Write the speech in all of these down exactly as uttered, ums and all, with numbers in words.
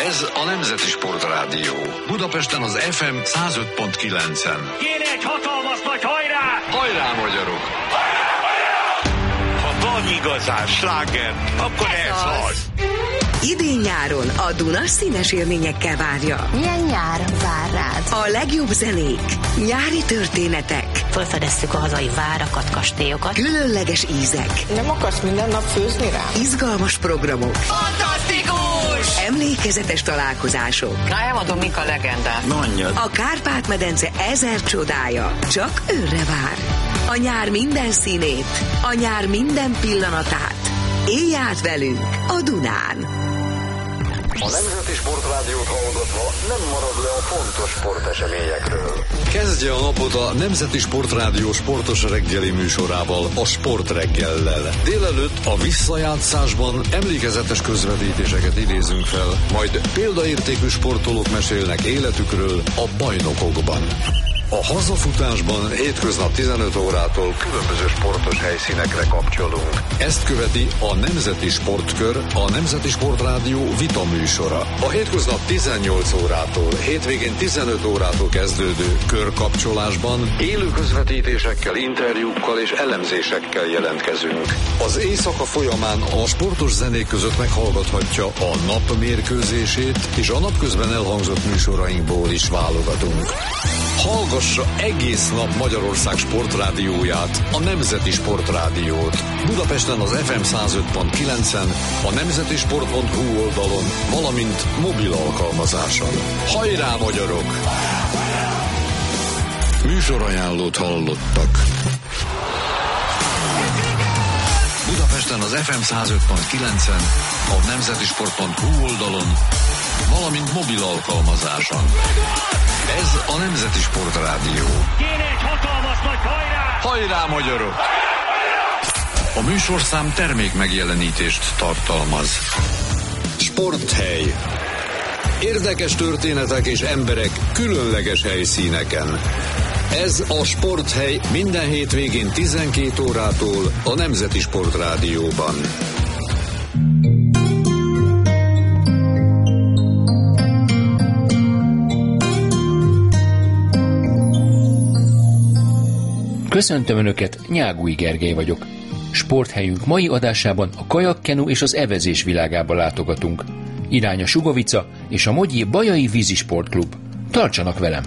Ez a Nemzeti Sportrádió. Budapesten az ef em száz öt pont kilencen. Kéne egy hatalmas nagy hajrá! Hajrá, magyarok! Ha van igazán sláger, akkor ez, ez az. Idén-nyáron a Duna színes élményekkel várja. Milyen nyár vár rád? A legjobb zenék, nyári történetek. Felfedeztük a hazai várakat, kastélyokat. Különleges ízek. Nem akarsz minden nap főzni rám? Izgalmas programok. Fantasztikus! Emlékezetes találkozások. Na, elmondom, mik a legendák. Mondjad. A Kárpát-medence ezer csodája csak őrre vár. A nyár minden színét, a nyár minden pillanatát. Élj át velünk a Dunán! A Nemzeti Sportrádiót hallgatva nem marad le a fontos sporteseményekről. Kezdje a napot a Nemzeti Sportrádió sportos reggeli műsorával, a Sportreggellel. Délelőtt a visszajátszásban emlékezetes közvetítéseket idézünk fel, majd példaértékű sportolók mesélnek életükről a bajnokokban. A hazafutásban hétköznap tizenöt órától különböző sportos helyszínekre kapcsolunk. Ezt követi a Nemzeti Sportkör, a Nemzeti Sportrádió vita műsora. A hétköznap tizennyolc órától, hétvégén tizenöt órától kezdődő körkapcsolásban élő közvetítésekkel, interjúkkal és elemzésekkel jelentkezünk. Az éjszaka folyamán a sportos zenék között meghallgathatja a nap mérkőzését, és a napközben elhangzott műsorainkból is válogatunk. Hallgassa egész nap Magyarország sportrádióját, a Nemzeti Sportrádiót. Budapesten az ef em száz öt pont kilencen, a nemzetisport pont hu oldalon, valamint mobil alkalmazáson. Hajrá, magyarok! Műsorajánlót hallottak. Budapesten az ef em száz öt pont kilencen, a nemzetisport pont hu oldalon, valamint mobil alkalmazáson. Ez a Nemzeti Sportrádió. Kéne egy hatalmas nagy hajrá! Hajrá, magyarok! A műsorszám termék megjelenítést tartalmaz. Sporthely. Érdekes történetek és emberek különleges helyszíneken. Ez a Sporthely minden hétvégén tizenkét órától a Nemzeti Sportrádióban. Köszöntöm Önöket, Nyágúj Gergely vagyok. Sporthelyünk mai adásában a kajakkenu és az evezés világába látogatunk. Irány a Sugovica és a Mogyi Bajai Vízisportklub. Tartsanak velem!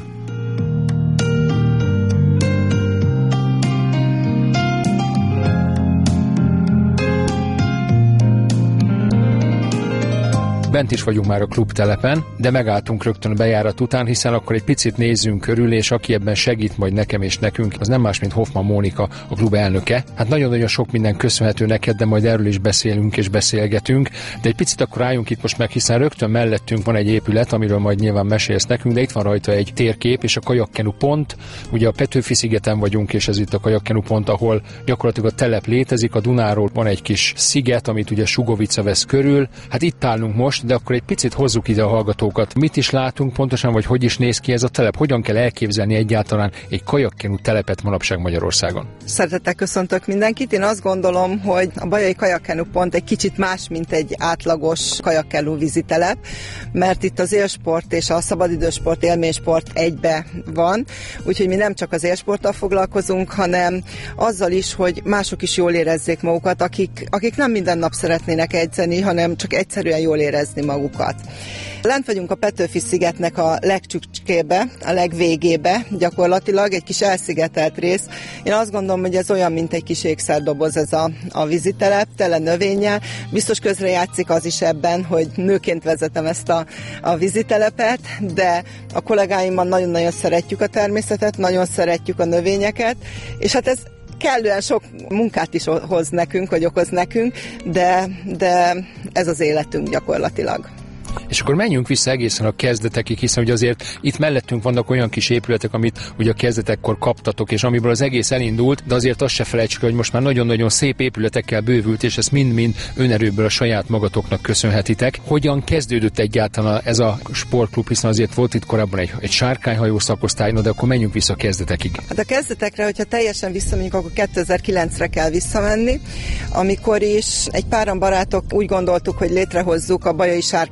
Bent is vagyunk már a klubtelepen, de megálltunk rögtön a bejárat után, hiszen akkor egy picit nézzünk körül, és aki ebben segít majd nekem és nekünk, az nem más, mint Hoffman Mónika, a klub elnöke. Hát nagyon-nagyon sok minden köszönhető neked, de majd erről is beszélünk és beszélgetünk. De egy picit akkor álljunk itt most meg, hiszen rögtön mellettünk van egy épület, amiről majd nyilván mesélsz nekünk, de itt van rajta egy térkép és a kajakkenu pont. Ugye a Petőfi-szigeten vagyunk, és ez itt a kajakkenu pont, ahol gyakorlatilag a telep létezik, a Dunáról van egy kis sziget, amit ugye Sugovica vesz körül. Hát itt állunk most, de akkor egy picit hozzuk ide a hallgatókat. Mit is látunk pontosan, vagy hogy is néz ki ez a telep? Hogyan kell elképzelni egyáltalán egy kajakkenu telepet manapság Magyarországon? Szeretettel köszöntök mindenkit. Én azt gondolom, hogy a Bajai kajakkenu pont egy kicsit más, mint egy átlagos kajakkenu vízitelep, mert itt az élsport és a szabadidősport, élménysport egybe van, úgyhogy mi nem csak az élsporttal foglalkozunk, hanem azzal is, hogy mások is jól érezzék magukat, akik, akik nem minden nap szeretnének edzeni, hanem csak egyszerűen jól érezni magukat. Lent vagyunk a Petőfi-szigetnek a legcsücskébe, a legvégébe, gyakorlatilag egy kis elszigetelt rész. Én azt gondolom, hogy ez olyan, mint egy kis ékszerdoboz ez a, a vízitelep, tele növényel. Biztos közrejátszik az is ebben, hogy nőként vezetem ezt a, a vízitelepet, de a kollégáimmal nagyon-nagyon szeretjük a természetet, nagyon szeretjük a növényeket, és hát ez kellően sok munkát is hoz nekünk, vagy okoz nekünk, de, de ez az életünk gyakorlatilag. És akkor menjünk vissza egészen a kezdetekig, hiszen ugye azért itt mellettünk vannak olyan kis épületek, amit ugye a kezdetekkor kaptatok, és amiből az egész elindult, de azért azt se felejtsük, hogy most már nagyon-nagyon szép épületekkel bővült, és ezt mind-mind önerőből a saját magatoknak köszönhetitek. Hogyan kezdődött egyáltalán ez a sportklub, hiszen azért volt itt korábban egy, egy sárkányhajó szakosztály, no, de akkor menjünk vissza a kezdetekig. Hát a kezdetekre, hogyha teljesen visszamegyünk, akkor kétezer-kilencre kell visszamenni, amikor is egy páran barátok úgy gondoltuk, hogy létrehozzuk a Bajai Sárkányhajó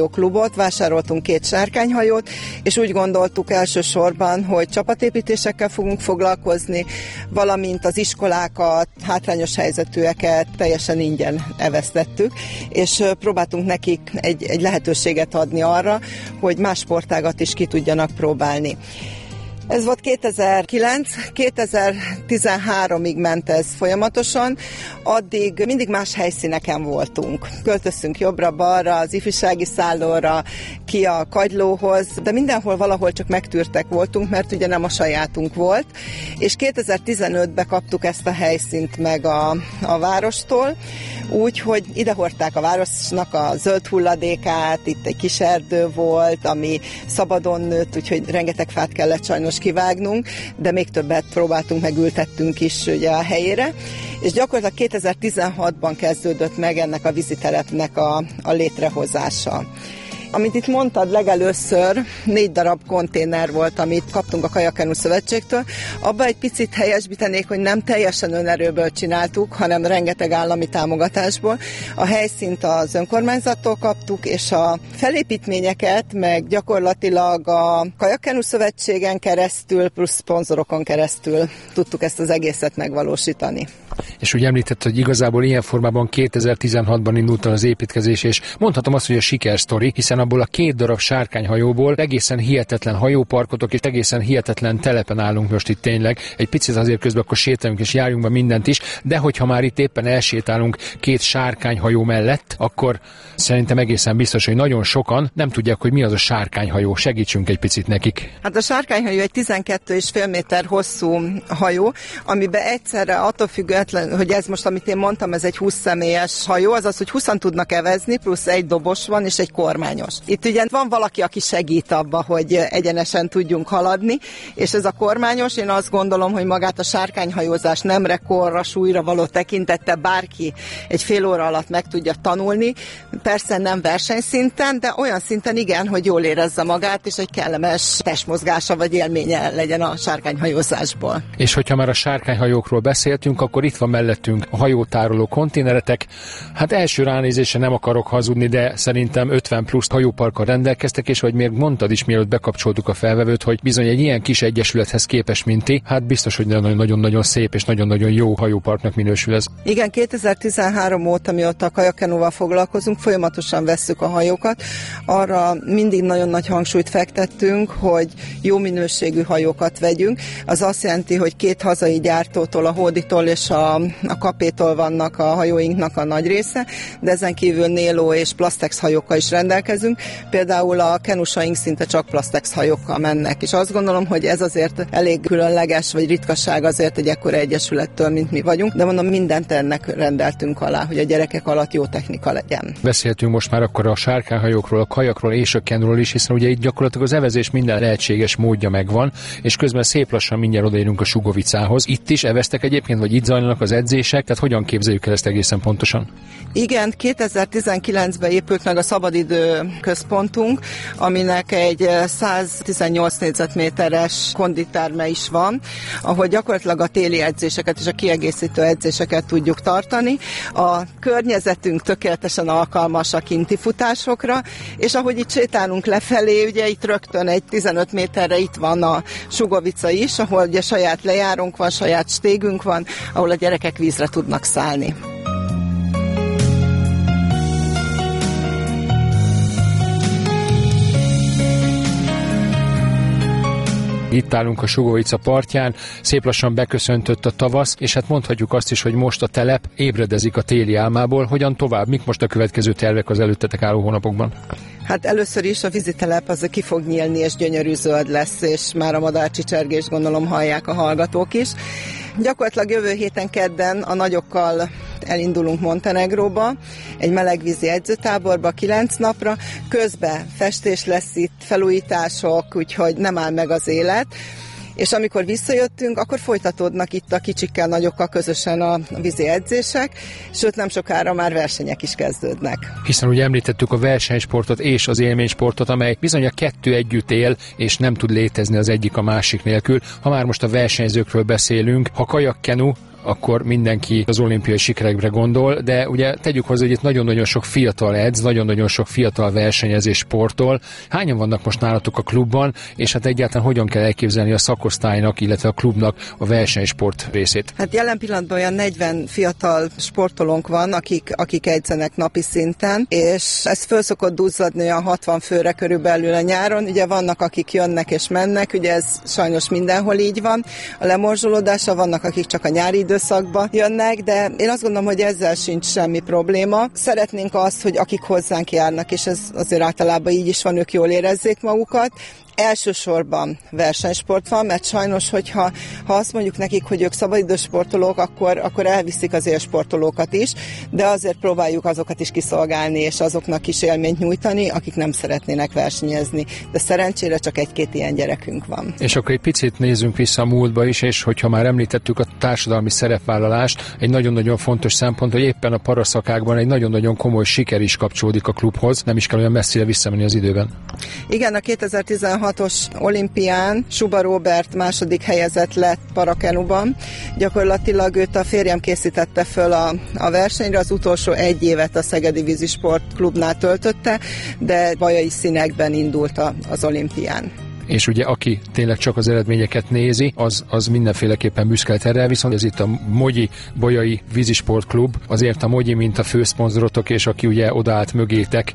klubot, vásároltunk két sárkányhajót, és úgy gondoltuk elsősorban, hogy csapatépítésekkel fogunk foglalkozni, valamint az iskolákat, hátrányos helyzetűeket teljesen ingyen evesztettük, és próbáltunk nekik egy, egy lehetőséget adni arra, hogy más sportágat is ki tudjanak próbálni. Ez volt kétezer-kilenc, kétezer-tizenháromig ment ez folyamatosan, addig mindig más helyszíneken voltunk. Költöztünk jobbra-balra, az ifjúsági szállóra, ki a Kagylóhoz, de mindenhol valahol csak megtűrtek voltunk, mert ugye nem a sajátunk volt, és kétezer-tizenötben kaptuk ezt a helyszínt meg a, a várostól, úgy, hogy idehordták a városnak a zöld hulladékát, itt egy kis erdő volt, ami szabadon nőtt, úgyhogy rengeteg fát kellett sajnos kivágnunk, de még többet próbáltunk, megültettünk is ugye a helyére, és gyakorlatilag kétezer-tizenhatban kezdődött meg ennek a vízitelepnek a, a létrehozása. Amit itt mondtad, legelőször négy darab konténer volt, amit kaptunk a Kajakkenu Szövetségtől. Abba egy picit helyesbítenék, hogy nem teljesen önerőből csináltuk, hanem rengeteg állami támogatásból. A helyszínt az önkormányzattól kaptuk, és a felépítményeket meg gyakorlatilag a Kajakkenu Szövetségen keresztül, plusz szponzorokon keresztül tudtuk ezt az egészet megvalósítani. És úgy említett, hogy igazából ilyen formában kétezer-tizenhatban indult az építkezés, és mondhatom azt, hogy a sikersztori, hiszen abból a két darab sárkányhajóból egészen hihetetlen hajóparkotok, és egészen hihetetlen telepen állunk most itt tényleg. Egy picit azért közben akkor sétálunk és járjunk be mindent is, de hogyha már itt éppen elsétálunk két sárkányhajó mellett, akkor szerintem egészen biztos, hogy nagyon sokan nem tudják, hogy mi az a sárkányhajó. Segítsünk egy picit nekik. Hát a sárkányhajó egy tizenkettő és fél méter hosszú hajó, amiben egyszerre attól független, hogy ez most, amit én mondtam, ez egy húsz személyes hajó, azaz, hogy húszan tudnak evezni, plusz egy dobos van, és egy kormányos. Itt ugye van valaki, aki segít abba, hogy egyenesen tudjunk haladni, és ez a kormányos, én azt gondolom, hogy magát a sárkányhajózás nemre, korra, súlyra való tekintette bárki egy fél óra alatt meg tudja tanulni. Persze nem versenyszinten, de olyan szinten igen, hogy jól érezze magát, és egy kellemes testmozgása vagy élménye legyen a sárkányhajózásból. És hogyha már a sárkányhajókról beszéltünk, akkor itt van mellettünk a hajótároló konténeretek. Hát első ránézésre nem akarok hazudni, de szerintem ötven plusz hajóparkkal rendelkeztek, és hogy még mondtad is, mielőtt bekapcsoltuk a felvevőt, hogy bizony egy ilyen kis egyesülethez képes, mint ti, hát biztos, hogy nagyon-nagyon szép és nagyon-nagyon jó hajóparknak minősül ez. Igen, kétezer-tizenhárom óta, mióta a Kajakkenúval foglalkozunk, folyamatosan vesszük a hajókat. Arra mindig nagyon nagy hangsúlyt fektettünk, hogy jó minőségű hajókat vegyünk. Az azt jelenti, hogy két hazai gyártótól, a Hóditól és a, a Kapétól vannak a hajóinknak a nagy része, de ezen kívül Néló és Plastex hajókkal is rendelkezünk. Például a kenusaink szinte csak Plastex hajókkal mennek, és azt gondolom, hogy ez azért elég különleges, vagy ritkaság azért egy ekkora egyesülettől, mint mi vagyunk, de mondom, mindent ennek rendeltünk alá, hogy a gyerekek alatt jó technika legyen. Beszéltünk most már akkor a sárkányhajókról, a kajakról és a kenuról is, hiszen ugye itt gyakorlatilag az evezés minden lehetséges módja megvan, és közben szép lassan mindjárt odaérünk a Sugovicához. Itt is eveztek egyébként, vagy itt zajlanak az edzések, tehát hogyan képzeljük el ezt egészen pontosan? Igen, kétezer-tizenkilencben épült meg a szabadidő központunk, aminek egy száztizennyolc négyzetméteres konditerme is van, ahol gyakorlatilag a téli edzéseket és a kiegészítő edzéseket tudjuk tartani. A környezetünk tökéletesen alkalmas a kinti futásokra, és ahogy itt sétálunk lefelé, ugye itt rögtön egy tizenöt méterre itt van a Sugovica is, ahol ugye saját lejárunk van, saját stégünk van, ahol a gyerekek vízre tudnak szállni. Itt állunk a Sugovica partján, szép lassan beköszöntött a tavasz, és hát mondhatjuk azt is, hogy most a telep ébredezik a téli álmából. Hogyan tovább? Mik most a következő tervek az előttetek álló hónapokban? Hát először is a vízitelep az ki fog nyílni, és gyönyörű zöld lesz, és már a madárcsicsergést gondolom hallják a hallgatók is. Gyakorlatilag jövő héten kedden a nagyokkal elindulunk Montenegróba, egy melegvízi edzőtáborba kilenc napra, közben festés lesz itt, felújítások, úgyhogy nem áll meg az élet. És amikor visszajöttünk, akkor folytatódnak itt a kicsikkel, nagyokkal közösen a vízi edzések, sőt nem sokára már versenyek is kezdődnek. Hiszen ugye említettük a versenysportot és az élménysportot, amely bizony a kettő együtt él, és nem tud létezni az egyik a másik nélkül. Ha már most a versenyzőkről beszélünk, ha kajakkenu, akkor mindenki az olimpiai sikerekre gondol, de ugye tegyük hozzá, hogy itt nagyon-nagyon sok fiatal edz, nagyon-nagyon sok fiatal versenyezés sportol. Hányan vannak most nálatok a klubban, és hát egyáltalán hogyan kell elképzelni a szakosztálynak, illetve a klubnak a versenysport részét? Hát jelen pillanatban olyan negyven fiatal sportolónk van, akik, akik edzenek napi szinten, és ez föl szokott duzzadni olyan hatvan főre körülbelül a nyáron. Ugye vannak, akik jönnek és mennek, ugye ez sajnos mindenhol így van. A lemorzsolódása, vannak, akik csak a nyári időszakban jönnek, de én azt gondolom, hogy ezzel sincs semmi probléma. Szeretnénk azt, hogy akik hozzánk járnak, és ez azért általában így is van, ők jól érezzék magukat. Elsősorban versenysport van, mert sajnos, hogyha ha azt mondjuk nekik, hogy ők szabadidős sportolók, akkor, akkor elviszik az élsportolókat is, de azért próbáljuk azokat is kiszolgálni, és azoknak is élményt nyújtani, akik nem szeretnének versenyezni. De szerencsére csak egy-két ilyen gyerekünk van. És akkor egy picit nézzünk vissza a múltba is, és hogyha már említettük a társadalmi szerepvállalást, egy nagyon-nagyon fontos szempont, hogy éppen a paraszakákban egy nagyon-nagyon komoly siker is kapcsolódik a klubhoz, nem is kell olyan messzire visszamenni az időben. Igen, a kétezer-tizenhatos olimpián Suba Róbert második helyezett lett parakenuban. Gyakorlatilag őt a férjem készítette föl a, a versenyre, az utolsó egy évet a Szegedi Vízisport Klubnál töltötte, de bajai színekben indult a, az olimpián. És ugye aki tényleg csak az eredményeket nézi, az, az mindenféleképpen büszke lehet erre, viszont ez itt a Mogyi Bolyai Vízisport Klub, azért a Mogyi, mint a főszponzorotok, és aki ugye odaállt mögétek,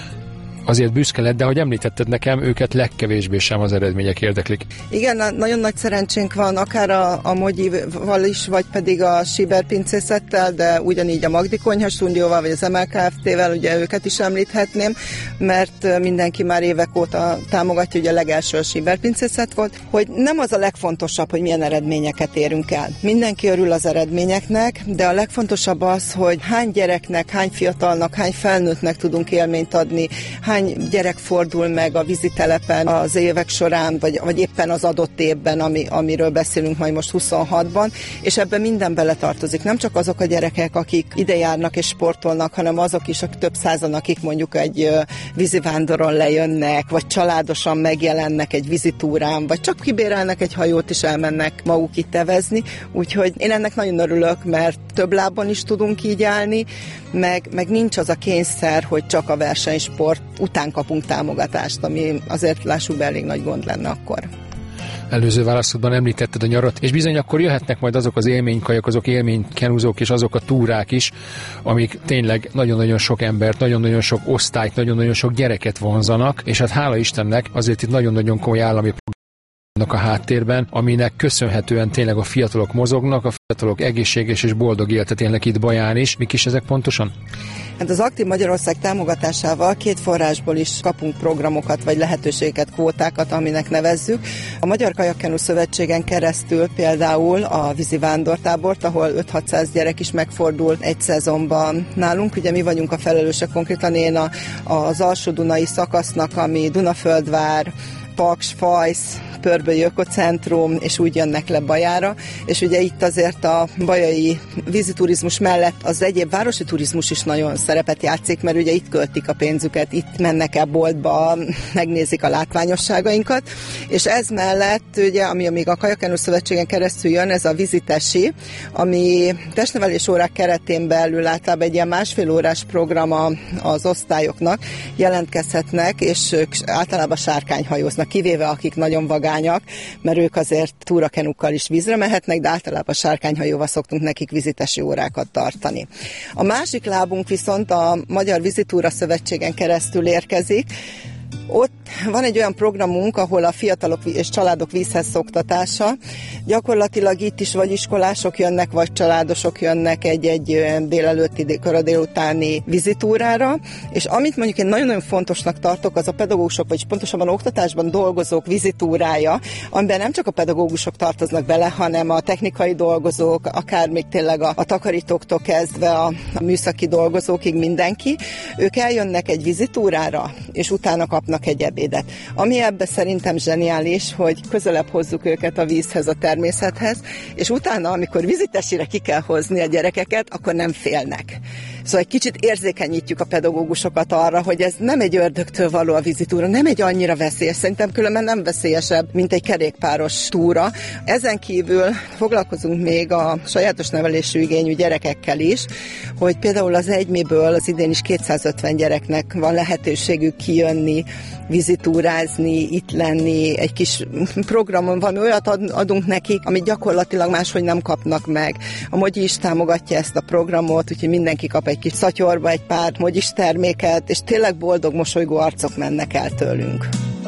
azért büszke lett, de ahogy említetted nekem, őket legkevésbé sem az eredmények érdeklik. Igen, nagyon nagy szerencsénk van, akár a, a Mogyival is, vagy pedig a Siber pincészettel, de ugyanígy a Magdi Konyha stúdióval, vagy az em el ká ef té-vel, ugye őket is említhetném, mert mindenki már évek óta támogatja, ugye a legelső a Siber pincészet volt, hogy nem az a legfontosabb, hogy milyen eredményeket érünk el. Mindenki örül az eredményeknek, de a legfontosabb az, hogy hány gyereknek, hány fiatalnak, hány felnőttnek tudunk élményt adni, hány gyerek fordul meg a vízitelepen az évek során, vagy, vagy éppen az adott évben, ami, amiről beszélünk majd most huszonhatban, és ebben minden beletartozik. Nem csak azok a gyerekek, akik ide járnak és sportolnak, hanem azok is, akik több százan, akik mondjuk egy uh, vízivándoron lejönnek, vagy családosan megjelennek egy vízitúrán, vagy csak kibérelnek egy hajót és elmennek maguk itt tevezni. Úgyhogy én ennek nagyon örülök, mert több lábon is tudunk így állni, meg, meg nincs az a kényszer, hogy csak a versenysport után kapunk támogatást, ami azért lássuk be elég nagy gond lenne akkor. Előző válaszodban említetted a nyarat, és bizony akkor jöhetnek majd azok az élménykajak, azok élménykenúzók és azok a túrák is, amik tényleg nagyon-nagyon sok embert, nagyon-nagyon sok osztályt, nagyon-nagyon sok gyereket vonzanak, és hát hála Istennek azért itt nagyon-nagyon komoly állami a háttérben, aminek köszönhetően tényleg a fiatalok mozognak, a fiatalok egészséges és boldog életet élnek itt Baján is. Mik is ezek pontosan? Hát az Aktív Magyarország támogatásával két forrásból is kapunk programokat, vagy lehetőségeket, kvótákat, aminek nevezzük. A Magyar Kajakkenu Szövetségen keresztül például a vízi vándortábort, ahol öt-hatszáz gyerek is megfordul egy szezonban nálunk. Ugye mi vagyunk a felelősek, konkrétan én a, az Alsó-Dunai szakasznak, ami Dunaföldvár, Paks, Fajsz, Pörbölyi Ökocentrum, és úgy jönnek le Bajára, és ugye itt azért a bajai víziturizmus mellett az egyéb városi turizmus is nagyon szerepet játszik, mert ugye itt költik a pénzüket, itt mennek el boltba, megnézik a látványosságainkat, és ez mellett ugye, ami még a Kajakkenu Szövetségen keresztül jön, ez a vízitesi, ami testnevelés órák keretén belül általában egy ilyen másfél órás program az osztályoknak, jelentkezhetnek, és ők általában sárkányhajóznak, kivéve akik nagyon vagányak, mert ők azért túrakenukkal is vízre mehetnek, de általában sárkányhajóval szoktunk nekik vízitesi órákat tartani. A másik lábunk viszont a Magyar Vízitúra Szövetségen keresztül érkezik. Ott van egy olyan programunk, ahol a fiatalok és családok vízhez szoktatása. Gyakorlatilag itt is vagy iskolások jönnek, vagy családosok jönnek egy-egy délelőtti, kora délutáni vízitúrára, és amit mondjuk én nagyon-nagyon fontosnak tartok, az a pedagógusok, vagy pontosabban oktatásban dolgozók vízitúrája, amiben nem csak a pedagógusok tartoznak bele, hanem a technikai dolgozók, akár még tényleg a, a takarítóktól kezdve a, a műszaki dolgozókig mindenki. Ők eljönnek egy vízitúrára, és utána kapnak egy ebédet. Ami ebbe szerintem zseniális, hogy közelebb hozzuk őket a vízhez, a természethez, és utána, amikor vízitesire ki kell hozni a gyerekeket, akkor nem félnek. Szóval egy kicsit érzékenyítjük a pedagógusokat arra, hogy ez nem egy ördögtől való a vizitúra, nem egy annyira veszélyes, szerintem különben nem veszélyesebb, mint egy kerékpáros túra. Ezen kívül foglalkozunk még a sajátos nevelésű igényű gyerekekkel is, hogy például az egyméből az idén is kétszázötven gyereknek van lehetőségük kijönni, vizitúrázni, itt lenni, egy kis programon valami olyat adunk nekik, amit gyakorlatilag máshogy nem kapnak meg. A Mogyi is támogatja ezt a programot, úgyhogy mindenki kap egy kis szatyorba egy pár Mogyis terméket, és tényleg boldog, mosolygó arcok mennek el tőlünk.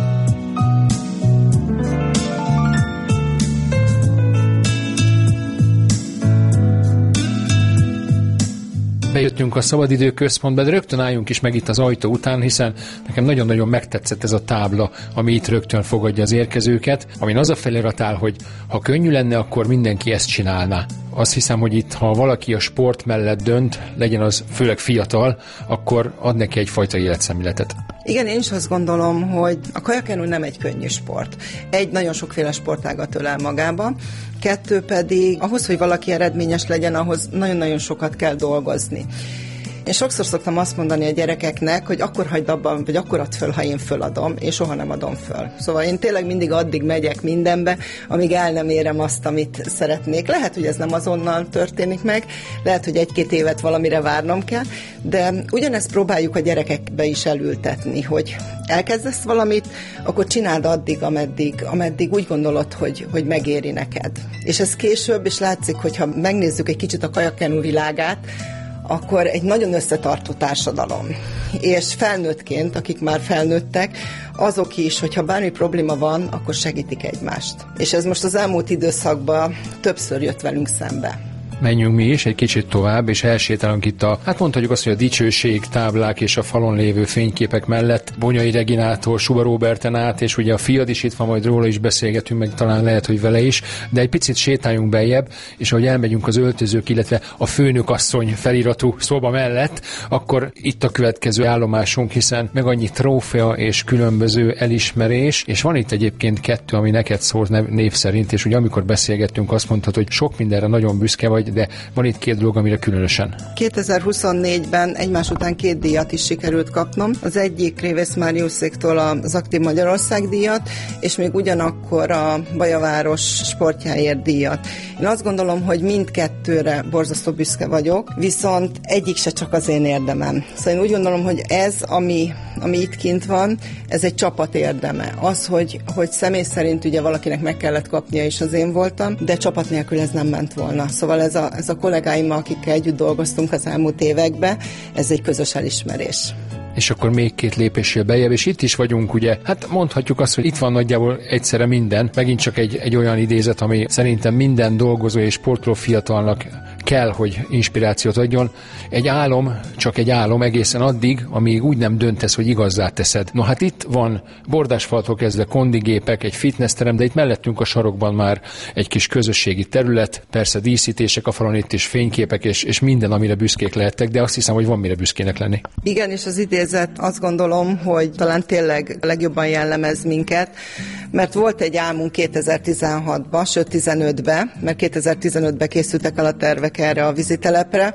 Bejöttünk a Szabadidő Központba, de rögtön álljunk is meg itt az ajtó után, hiszen nekem nagyon-nagyon megtetszett ez a tábla, ami itt rögtön fogadja az érkezőket, amin az a felirat áll, hogy ha könnyű lenne, akkor mindenki ezt csinálná. Azt hiszem, hogy itt, ha valaki a sport mellett dönt, legyen az főleg fiatal, akkor ad neki egyfajta életszemléletet. Igen, én is azt gondolom, hogy a kajakenu nem egy könnyű sport. Egy, nagyon sokféle sportágat ölel magába, kettő pedig ahhoz, hogy valaki eredményes legyen, ahhoz nagyon-nagyon sokat kell dolgozni. Én sokszor szoktam azt mondani a gyerekeknek, hogy akkor hagyd abban, vagy akkor add föl, ha én föladom, és soha nem adom föl. Szóval én tényleg mindig addig megyek mindenbe, amíg el nem érem azt, amit szeretnék. Lehet, hogy ez nem azonnal történik meg, lehet, hogy egy-két évet valamire várnom kell, de ugyanezt próbáljuk a gyerekekbe is elültetni, hogy elkezdesz valamit, akkor csináld addig, ameddig, ameddig úgy gondolod, hogy, hogy megéri neked. És ez később, és látszik, hogyha megnézzük egy kicsit a kajakkenu világát, akkor egy nagyon összetartó társadalom. És felnőttként, akik már felnőttek, azok is, hogyha bármi probléma van, akkor segítik egymást. És ez most az elmúlt időszakban többször jött velünk szembe. Menjünk mi is egy kicsit tovább, és elsétálunk itt a, hát mondhatjuk azt, hogy a dicsőség táblák és a falon lévő fényképek mellett Bonyai Reginától Suba Róberten át, és ugye a fiad is itt van, majd róla is beszélgetünk, meg talán lehet, hogy vele is, de egy picit sétáljunk beljebb, és ahogy elmegyünk az öltözők, illetve a főnökasszony feliratú szoba mellett, akkor itt a következő állomásunk, hiszen meg annyi trófea és különböző elismerés, és van itt egyébként kettő, ami neked szólt név szerint, és ugye amikor beszélgettünk, azt mondtad, hogy sok mindenre nagyon büszke vagy, de van itt két dolog, amire különösen. kétezer-huszonnégyben egymás után két díjat is sikerült kapnom. Az egyik Révész Máriuszéktól az Aktív Magyarország díjat, és még ugyanakkor a Bajaváros sportjáért díjat. Én azt gondolom, hogy mindkettőre borzasztó büszke vagyok, viszont egyik se csak az én érdemem. Szóval én úgy gondolom, hogy ez, ami, ami itt kint van, ez egy csapat érdeme. Az, hogy, hogy személy szerint ugye valakinek meg kellett kapnia, és az én voltam, de csapat nélkül ez nem ment volna. Szóval ez a, ez a kollégáimmal, akikkel együtt dolgoztunk az elmúlt években, ez egy közös elismerés. És akkor még két lépéssel bejebb, és itt is vagyunk, ugye, hát mondhatjuk azt, hogy itt van nagyjából egyszerre minden, megint csak egy, egy olyan idézet, ami szerintem minden dolgozó és sportoló fiatalnak kell, hogy inspirációt adjon. Egy álom, csak egy álom egészen addig, amíg úgy nem döntesz, hogy igazzá teszed. No hát itt van bordásfaltól kezdve kondigépek, egy fitnessterem, de itt mellettünk a sarokban már egy kis közösségi terület, persze díszítések a falon, itt is fényképek, és, és minden, amire büszkék lehettek, de azt hiszem, hogy van mire büszkének lenni. Igen, és az idézet azt gondolom, hogy talán tényleg legjobban jellemez minket, mert volt egy álmunk kétezer-tizenhatban, sőt tizenötben, mert kétezer-tizenötben készültek el a tervek erre a vízitelepre,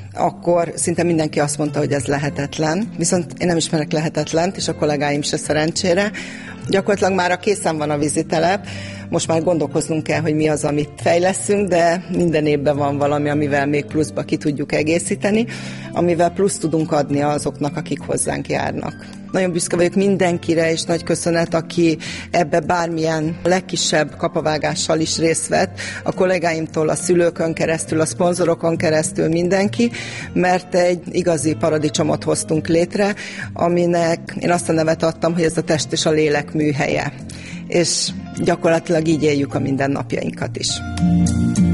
akkor szinte mindenki azt mondta, hogy ez lehetetlen. Viszont én nem ismerek lehetetlent, és a kollégáim se szerencsére. Gyakorlatilag már a készen van a vízitelep, most már gondolkoznunk kell, hogy mi az, amit fejleszünk, de minden évben van valami, amivel még pluszba ki tudjuk egészíteni, amivel plusz tudunk adni azoknak, akik hozzánk járnak. Nagyon büszke vagyok mindenkire, és nagy köszönet, aki ebbe bármilyen legkisebb kapavágással is részt vett, a kollégáimtól, a szülőkön keresztül, a szponzorokon keresztül mindenki, mert egy igazi paradicsomot hoztunk létre, aminek én azt a nevet adtam, hogy ez a test és a lélek műhelye. És gyakorlatilag így éljük a mindennapjainkat is.